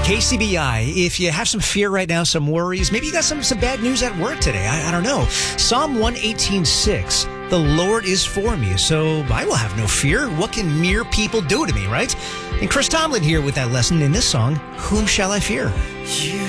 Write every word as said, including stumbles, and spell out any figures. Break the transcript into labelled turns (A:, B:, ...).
A: K C B I, if you have some fear right now, some worries, maybe you got some, some bad news at work today. I, I don't know. Psalm one eighteen six, the Lord is for me, so I will have no fear. What can mere people do to me, right? And Chris Tomlin here with that lesson in this song, Whom Shall I Fear? You